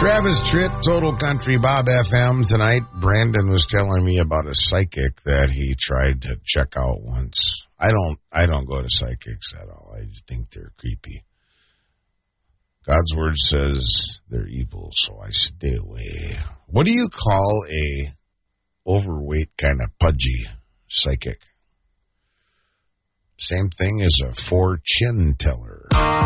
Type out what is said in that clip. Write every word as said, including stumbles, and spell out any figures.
Travis Tritt, Total Country Bob F M tonight. Brandon was telling me about a psychic that he tried to check out once. I don't, I don't go to psychics at all. I just think they're creepy. God's word says they're evil, so I stay away. What do you call a overweight, kind of pudgy psychic? Same thing as a four-chin teller.